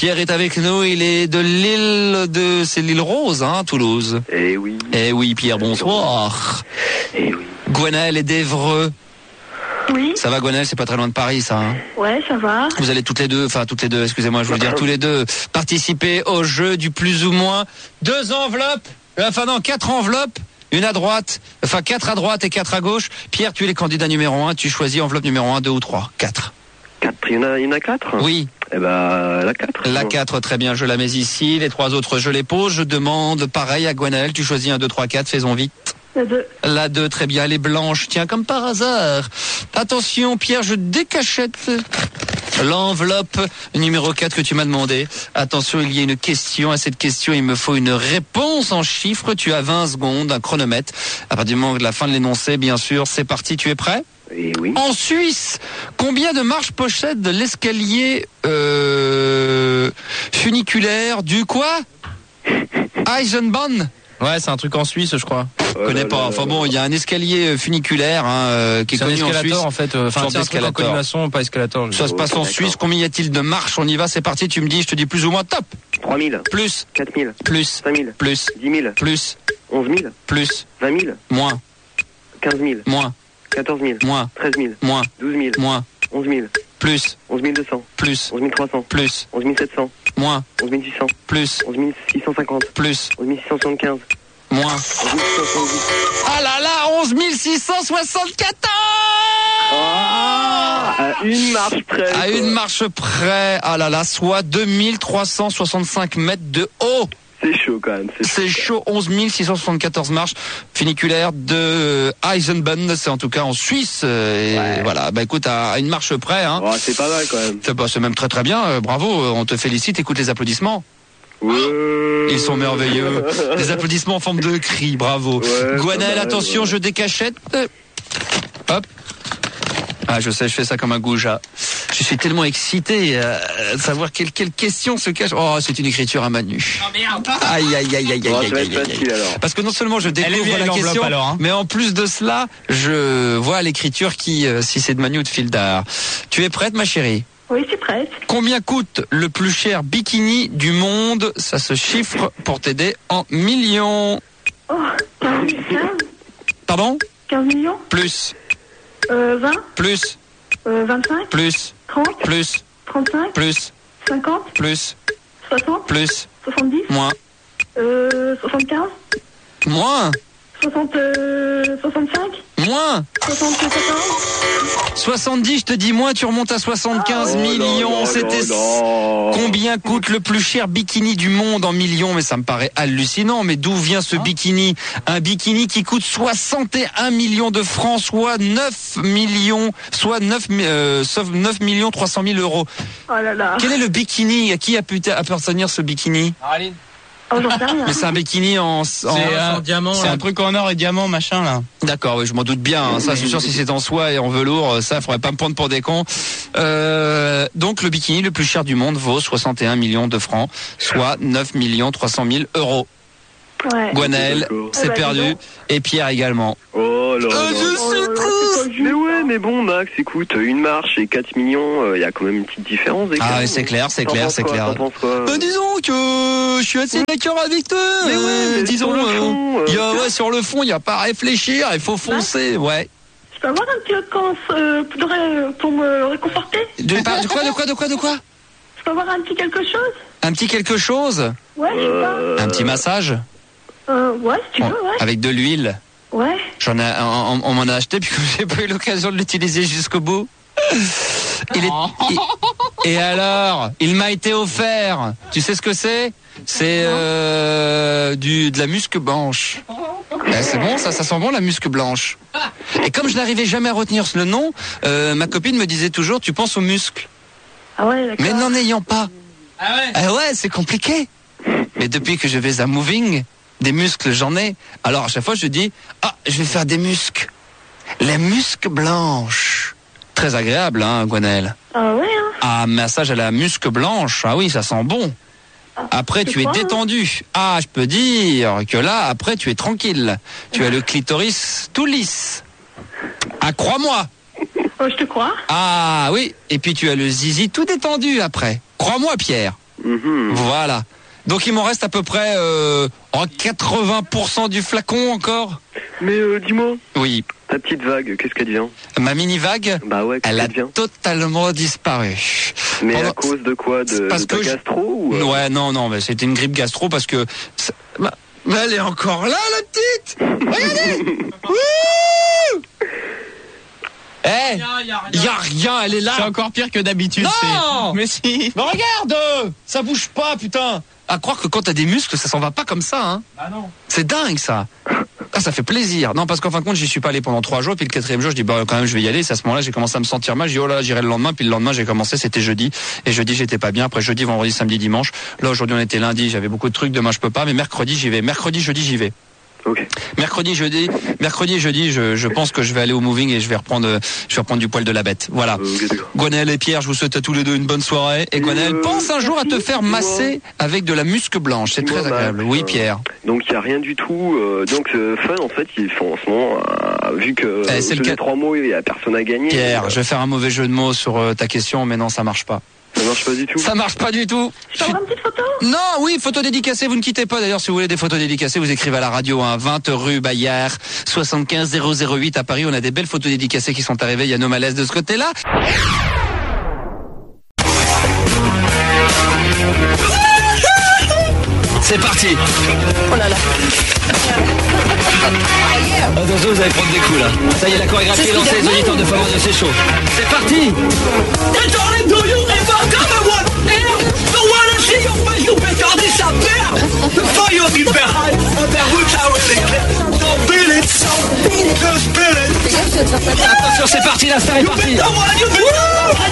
Pierre est avec nous, il est de c'est l'île Rose, hein, Toulouse. Eh oui. Eh oui, Pierre, bonsoir. Eh oui. Gwenaëlle est d'Évreux. Oui. Ça va, Gwenaëlle, c'est pas très loin de Paris, ça, hein? Ouais, ça va. Vous allez toutes les deux, excusez-moi, je veux dire tous les deux, participer au jeu du plus ou moins 2 enveloppes, non, 4 enveloppes, une à droite, 4 à droite et 4 à gauche. Pierre, tu es le candidat numéro 1, tu choisis enveloppe numéro 1, 2 ou 3? 4. 4, il y en a 4? Oui. Eh ben, la 4. La 4, très bien, je la mets ici, les 3 autres, je les pose, je demande pareil à Gwenaëlle, tu choisis 1, 2, 3, 4, faisons vite. La 2. La 2, très bien, elle est blanche, tiens, comme par hasard. Attention, Pierre, je décachette l'enveloppe numéro 4 que tu m'as demandé. Attention, il y a une question. À cette question, il me faut une réponse en chiffres. Tu as 20 secondes, un chronomètre. À partir du moment de la fin de l'énoncé, bien sûr, c'est parti, tu es prêt? Eh oui. En Suisse, combien de marches possède l'escalier funiculaire du quoi? Eisenbahn? Ouais, c'est un truc en Suisse, je crois. Je connais pas. Enfin bon, il y a un escalier funiculaire qui est connu en Suisse. En fait, enfin, c'est un truc en coordination, pas escalator. Ça se passe en Suisse. Combien y a-t-il de marches? On y va, c'est parti. Tu me dis, je te dis plus ou moins. Top. 3000. Plus. 4000. Plus. 5000. Plus. 10 000. Plus. 11 000. Plus. 20 000. Moins. 15 000. Moins. 14 000. Moins. 13 000. Moins. 12 000. Moins. 11 000. Plus. 11 200. Plus. 11 300. Plus. 11 700. Moins. 11 600. Plus. 11 650. Plus. 11 675. Moins. 11 670. Ah là là, 11 674! À une marche près. À une marche près. Ah là là, soit 2365 mètres de haut. C'est chaud quand même. C'est chaud, 11 674 marches funiculaires de Eisenbahn, c'est en tout cas en Suisse. Et voilà, bah écoute, à une marche près, hein. Oh, c'est pas mal quand même. C'est même très très bien, bravo, on te félicite, écoute les applaudissements. Ils sont merveilleux. Des applaudissements en forme de cri, bravo. Gwenaëlle, attention, je décachette. Hop. Ah, je sais, je fais ça comme un goujat. Je suis tellement excité de savoir quelle question se cache. Oh, c'est une écriture à Manu. Oh merde. Aïe, aïe, aïe, aïe, aïe, aïe, aïe, aïe. Parce que non seulement je découvre la question, alors, hein. Mais en plus de cela, je vois l'écriture qui, si c'est de Manu ou de Fildar. Tu es prête, ma chérie? Oui, je suis prête. Combien coûte le plus cher bikini du monde? Ça se chiffre pour t'aider en millions. Oh, 15 Pardon? 15 millions? Plus. 20? Plus. 25? Plus. 30? Plus. 35? Plus. 50? Plus. 60? Plus. 70? Moins. 75? Moins. 65? Moins. 74? 70, je te dis moins, tu remontes à 75 millions. C'était combien coûte le plus cher bikini du monde en millions? Mais ça me paraît hallucinant. Mais d'où vient ce bikini? Un bikini qui coûte 61 millions de francs, soit 9 millions, soit 9 millions 300 000 euros. Oh là là. Quel est le bikini? À qui a pu appartenir ce bikini? Aline. Oh, j'en sais rien. Mais c'est un bikini en diamant. C'est un truc en or et diamant, machin, là. D'accord, oui, je m'en doute bien. Hein. Ça, je suis sûr, si c'est en soie et en velours, ça, faudrait pas me prendre pour des cons. Donc, le bikini le plus cher du monde vaut 61 millions de francs, soit 9 300 000 euros. Ouais. Gwenaëlle, c'est perdu. Et Pierre également. Oh là là. Je suis triste. Mais ouais, mais bon, Max, écoute, une marche et 4 millions, il y a quand même une petite différence. Ah oui, c'est clair, c'est clair, c'est clair. Disons que je suis assez d'accord avec toi. Mais ouais, disons, sur le fond, sur le fond, il n'y a pas à réfléchir, il faut foncer, ouais. Je peux avoir un petit vacances pour me réconforter? De quoi? Je peux avoir un petit quelque chose? Un petit quelque chose? Ouais, je sais pas. Un petit massage? Ouais, si tu veux, ouais. Avec de l'huile? Ouais. On m'en a acheté, puis j'ai pas eu l'occasion de l'utiliser jusqu'au bout. Et alors, il m'a été offert. Tu sais ce que c'est? C'est de la musque blanche. C'est bon, ça sent bon la musque blanche. Et comme je n'arrivais jamais à retenir le nom, ma copine me disait toujours, tu penses aux muscles. Ah ouais, d'accord. Mais n'en ayant pas. Ah ouais? Ah ouais, c'est compliqué. Mais depuis que je vais à Moving, des muscles j'en ai. Alors à chaque fois je dis, je vais faire des muscles. Les musques blanches. Très agréable, hein, Gwenaëlle. Ah ouais, hein. Ah, massage à la musque blanche. Ah oui, ça sent bon. Après, tu es détendu. Ah, je peux dire que là, après, tu es tranquille. Tu as le clitoris tout lisse. Ah, crois-moi. Oh, je te crois. Ah oui, et puis tu as le zizi tout détendu après. Crois-moi, Pierre. Voilà. Donc il m'en reste à peu près 80% du flacon encore. Mais dis-moi. Oui. Ta petite vague, qu'est-ce qu'elle devient? Ma mini vague. Bah ouais. Elle a totalement disparu. Mais à cause de quoi? De gastro ou Ouais, non, mais c'était une grippe gastro parce que. Mais elle est encore là, la petite. Regardez. Eh, y a rien, elle est là. C'est encore pire que d'habitude. Non. Mais si. Mais regarde, ça bouge pas, putain. À croire que quand t'as des muscles, ça s'en va pas comme ça, hein. Bah non. C'est dingue, ça. Ah, ça fait plaisir. Non, parce qu'en fin de compte, j'y suis pas allé pendant 3 jours, puis le 4e jour, je dis, bah, quand même, je vais y aller. C'est à ce moment-là, j'ai commencé à me sentir mal. Je dis, oh là, j'irai le lendemain, puis le lendemain, j'ai commencé, c'était jeudi. Et jeudi, j'étais pas bien. Après, jeudi, vendredi, samedi, dimanche. Là, aujourd'hui, on était lundi, j'avais beaucoup de trucs. Demain, je peux pas, mais mercredi, j'y vais. Mercredi, jeudi, j'y vais. Okay. Mercredi, jeudi, je pense que je vais aller au moving et je vais reprendre du poil de la bête. Voilà. Gwenaël et Pierre, je vous souhaite à tous les deux une bonne soirée. Et Gwenaël, pense un jour à te faire masser avec de la musque blanche. C'est très agréable. Oui, Pierre. Donc, il n'y a rien du tout. Donc, Fun, en fait, ils font en ce moment, vu que c'est le 3 mots, il n'y a personne à gagner. Pierre, je vais faire un mauvais jeu de mots sur ta question, mais non, ça marche pas. Ça marche pas du tout. Ça marche pas du tout. Je peux avoir une petite photo? Non, oui, photo dédicacée, vous ne quittez pas. D'ailleurs, si vous voulez des photos dédicacées, vous écrivez à la radio, 20 rue Bayard, 75 008 à Paris. On a des belles photos dédicacées qui sont arrivées. Il y a nos malaises de ce côté-là. C'est parti. Oh là là. Attention, vous allez prendre des coups là. Ça y est, la chorégraphie est lancée, les auditeurs de Faveur de C'est chaud. C'est parti. Attention, c'est parti, la star est partie.